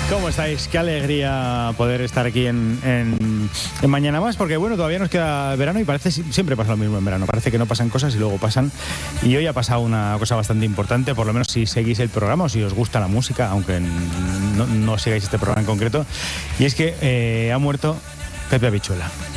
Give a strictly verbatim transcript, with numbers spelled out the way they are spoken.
¿Cómo estáis? Qué alegría poder estar aquí en, en, en Mañana Más, porque bueno, todavía nos queda verano y parece, siempre pasa lo mismo en verano, parece que no pasan cosas y luego pasan, y hoy ha pasado una cosa bastante importante, por lo menos si seguís el programa o si os gusta la música, aunque no, no sigáis este programa en concreto, y es que eh, ha muerto Pepe Habichuela.